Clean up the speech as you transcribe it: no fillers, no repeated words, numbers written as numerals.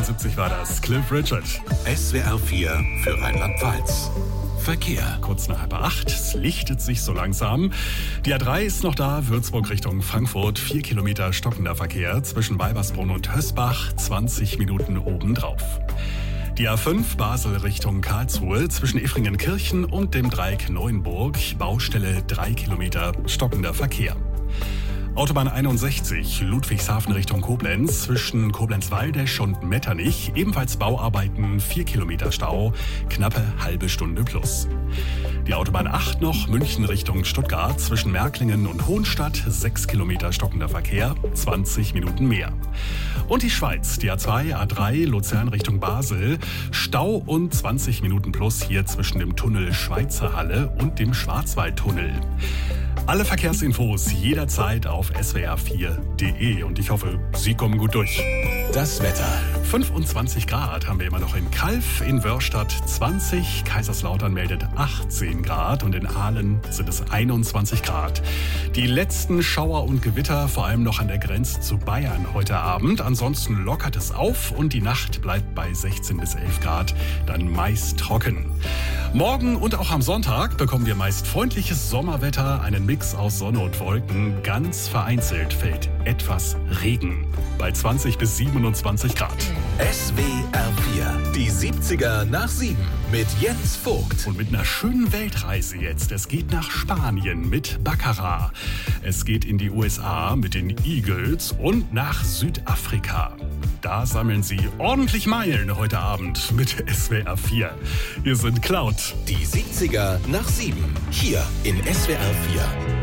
1973 war das. Cliff Richard. SWR 4 für Rheinland-Pfalz. Verkehr. Kurz nach 7:30. Es lichtet sich so langsam. Die A3 ist noch da. Würzburg Richtung Frankfurt. 4 Kilometer stockender Verkehr zwischen Weibersbrunn und Hösbach. 20 Minuten obendrauf. Die A5 Basel Richtung Karlsruhe zwischen Effringenkirchen und dem Dreieck Neuenburg. Baustelle 3 Kilometer stockender Verkehr. Autobahn 61 Ludwigshafen Richtung Koblenz zwischen Koblenz-Waldesch und Metternich. Ebenfalls Bauarbeiten, 4 Kilometer Stau, knappe halbe Stunde plus. Die Autobahn 8 noch München Richtung Stuttgart zwischen Märklingen und Hohenstadt. 6 Kilometer stockender Verkehr, 20 Minuten mehr. Und die Schweiz, die A2, A3 Luzern Richtung Basel. Stau und 20 Minuten plus hier zwischen dem Tunnel Schweizer Halle und dem Schwarzwaldtunnel. Alle Verkehrsinfos jederzeit auf swr4.de und ich hoffe, Sie kommen gut durch. Das Wetter. 25 Grad haben wir immer noch in Calw, in Wörstadt 20, Kaiserslautern meldet 18 Grad und in Aalen sind es 21 Grad. Die letzten Schauer und Gewitter, vor allem noch an der Grenze zu Bayern heute Abend. Ansonsten lockert es auf und die Nacht bleibt bei 16 bis 11 Grad, dann meist trocken. Morgen und auch am Sonntag bekommen wir meist freundliches Sommerwetter, einen Mix aus Sonne und Wolken. Ganz vereinzelt fällt etwas Regen bei 20 bis 27 Grad. SWR 4, die 70er nach 7 mit Jens Vogt. Und mit einer schönen Weltreise jetzt. Es geht nach Spanien mit Baccarat. Es geht in die USA mit den Eagles und nach Südafrika. Da sammeln Sie ordentlich Meilen heute Abend mit SWR 4. Hier sind Cloud. Die 70er nach 7, hier in SWR 4.